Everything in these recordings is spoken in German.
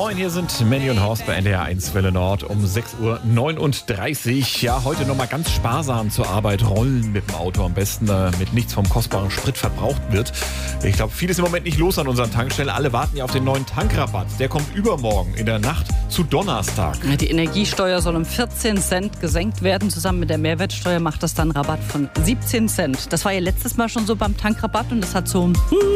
Moin, hier sind Manny und Horst bei NDR 1 Welle Nord um 6:39 Uhr. Ja, heute nochmal ganz sparsam zur Arbeit rollen mit dem Auto. Am besten mit nichts vom kostbaren Sprit verbraucht wird. Ich glaube, viel ist im Moment nicht los an unseren Tankstellen. Alle warten ja auf den neuen Tankrabatt. Der kommt übermorgen in der Nacht zu Donnerstag. Die Energiesteuer soll um 14 Cent gesenkt werden. Zusammen mit der Mehrwertsteuer macht das dann Rabatt von 17 Cent. Das war ja letztes Mal schon so beim Tankrabatt und das hat so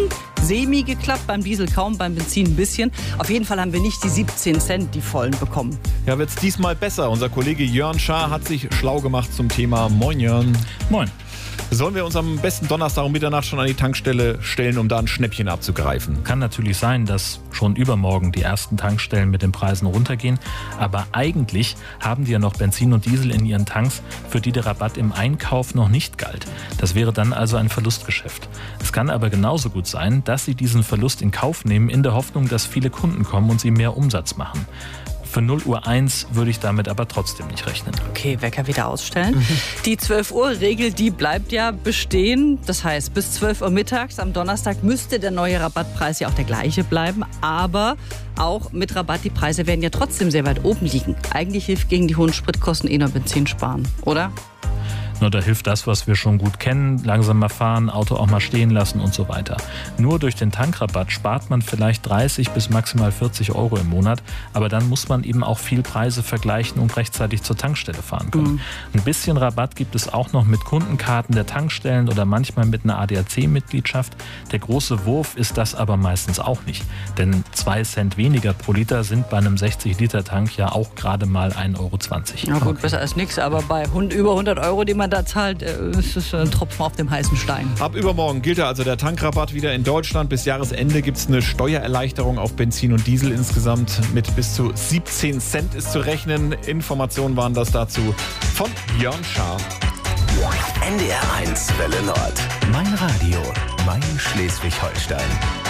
semi geklappt. Beim Diesel kaum, beim Benzin ein bisschen. Auf jeden Fall haben wir nicht die 17 Cent, die vollen bekommen. Ja, wird's diesmal besser. Unser Kollege Jörn Schaar hat sich schlau gemacht zum Thema. Moin, Jörn. Moin. Sollen wir uns am besten Donnerstag um Mitternacht schon an die Tankstelle stellen, um da ein Schnäppchen abzugreifen? Kann natürlich sein, dass schon übermorgen die ersten Tankstellen mit den Preisen runtergehen. Aber eigentlich haben die ja noch Benzin und Diesel in ihren Tanks, für die der Rabatt im Einkauf noch nicht galt. Das wäre dann also ein Verlustgeschäft. Es kann aber genauso gut sein, dass sie diesen Verlust in Kauf nehmen, in der Hoffnung, dass viele Kunden kommen und sie mehr Umsatz machen. Für 0:01 Uhr würde ich damit aber trotzdem nicht rechnen. Okay, Wecker wieder ausstellen. Die 12-Uhr-Regel, die bleibt ja bestehen. Das heißt, bis 12 Uhr mittags am Donnerstag müsste der neue Rabattpreis ja auch der gleiche bleiben. Aber auch mit Rabatt, die Preise werden ja trotzdem sehr weit oben liegen. Eigentlich hilft gegen die hohen Spritkosten nur Benzin sparen, oder? Nur da hilft das, was wir schon gut kennen, langsamer fahren, Auto auch mal stehen lassen und so weiter. Nur durch den Tankrabatt spart man vielleicht 30 bis maximal 40 Euro im Monat, aber dann muss man eben auch viel Preise vergleichen und rechtzeitig zur Tankstelle fahren können. Ein bisschen Rabatt gibt es auch noch mit Kundenkarten der Tankstellen oder manchmal mit einer ADAC-Mitgliedschaft. Der große Wurf ist das aber meistens auch nicht, denn 2 Cent weniger pro Liter sind bei einem 60-Liter-Tank ja auch gerade mal 1,20 Euro. Ja gut, besser als nichts, aber bei über 100 Euro, die man da zahlt, ist es ein Tropfen auf dem heißen Stein. Ab übermorgen gilt also der Tankrabatt wieder in Deutschland. Bis Jahresende gibt es eine Steuererleichterung auf Benzin und Diesel. Insgesamt mit bis zu 17 Cent ist zu rechnen. Informationen waren das dazu von Jörn Schaar. NDR 1 Welle Nord. Mein Radio, mein Schleswig-Holstein.